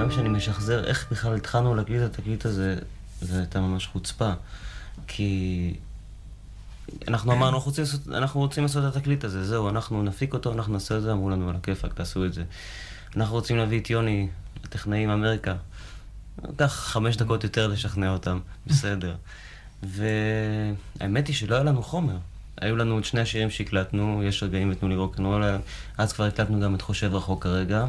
היום שאני משחזר איך בכלל התחלנו להקליט את התקליט הזה, זה הייתה ממש חוצפה. כי אנחנו אמרנו, אנחנו רוצים לעשות את התקליט הזה, זהו, אנחנו נפיק אותו, אנחנו נעשה את זה, אמרו לנו על הכיפק, תעשו את זה. אנחנו רוצים להביא את יוני, הטכנאים מאמריקה. לקח 5 דקות יותר לשכנע אותם, בסדר. והאמת היא שלא היה לנו חומר. היו לנו עוד 2 השירים שהקלטנו, יש רגעים ותנו לי רוקנרול, אז כבר הקלטנו גם את חושב רחוק כרגע.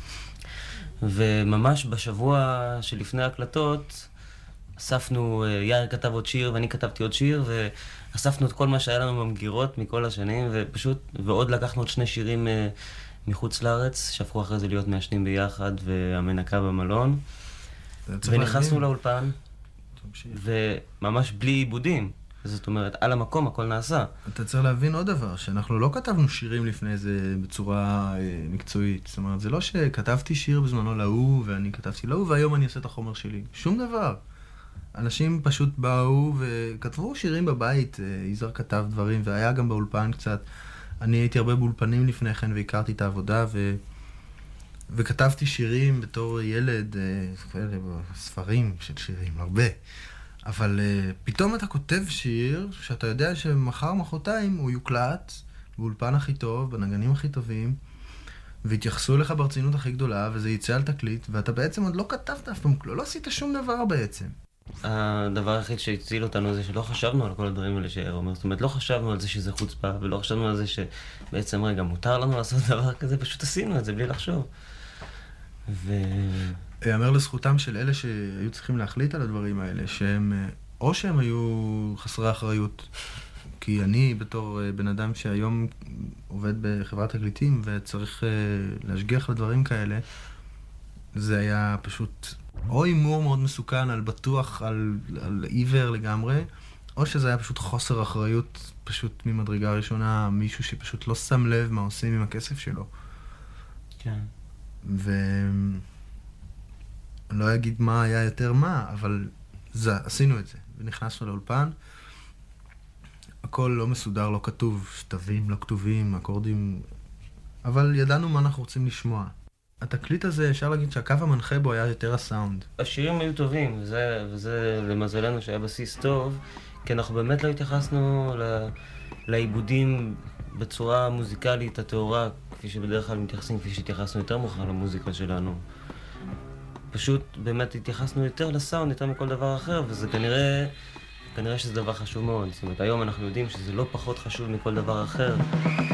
וממש בשבוע שלפני ההקלטות, אספנו, יאיר כתב עוד שיר ואני כתבתי עוד שיר, ואספנו את כל מה שהיה לנו במגירות מכל השנים, ועוד לקחנו עוד 2 שירים מחוץ לארץ, שהפכו אחרי זה להיות מעשנים ביחד, והמנקה במלון. ונכנסנו לאולפן, וממש בלי עיבודים. זאת אומרת, על המקום הכל נעשה. אתה צריך להבין עוד דבר, שאנחנו לא כתבנו שירים לפני זה בצורה מקצועית. זאת אומרת, זה לא שכתבתי שיר בזמנו להוא, ואני כתבתי להוא, והיום אני אעשה את החומר שלי. שום דבר. אנשים פשוט באו וכתבו שירים בבית, יזהר כתב דברים, והיה גם באולפן קצת. אני הייתי הרבה באולפנים לפני כן, והכרתי את העבודה, וכתבתי שירים בתור ילד, ספרים של שירים, הרבה. אבל פתאום אתה כותב שיר שאתה יודע שמחר מחרתיים הוא יוקלט באולפן הכי טוב, בנגנים הכי טובים, והתייחסו לך ברצינות הכי גדולה, וזה יצא על תקליט, ואתה בעצם עוד לא כתבת אף פעם, לא עשית שום דבר בעצם. הדבר היחיד שהציל אותנו זה שלא חשבנו על כל הדברים האלה שיאיר אומר. זאת אומרת, לא חשבנו על זה שזה חוצפה, ולא חשבנו על זה שבעצם רגע מותר לנו לעשות דבר כזה, פשוט עשינו את זה בלי לחשוב. יאמר לזכותם של אלה שהיו צריכים להחליט על הדברים האלה, שהם, או שהם היו חסרי אחריות, כי אני בתור בן אדם שהיום עובד בחברת תקליטים וצריך להשגיח לדברים כאלה, זה היה פשוט או אימור מאוד מסוכן על בטוח, על עיוור לגמרי, או שזה היה פשוט חוסר אחריות פשוט ממדרגה ראשונה, מישהו שפשוט לא שם לב מה עושים עם הכסף שלו. כן. אני לא אגיד מה היה יותר מה, אבל עשינו את זה. ונכנסנו לאולפן, הכל לא מסודר, לא כתוב, שתבים לא כתובים, אקורדים, אבל ידענו מה אנחנו רוצים לשמוע. התקליט הזה, אפשר להגיד שהקו המנחה בו היה יותר הסאונד. השירים היו טובים, וזה למזלנו שהיה בסיס טוב, כי אנחנו באמת לא התייחסנו לעיבודים בצורה מוזיקלית הטהורה, כפי שבדרך כלל מתייחסים, כפי שהתייחסנו יותר מאוחר למוזיקה שלנו. פשוט באמת התייחסנו יותר לסאונד, יותר מכל דבר אחר, וזה כנראה שזה דבר חשוב מאוד. זאת אומרת, היום אנחנו יודעים שזה לא פחות חשוב מכל דבר אחר.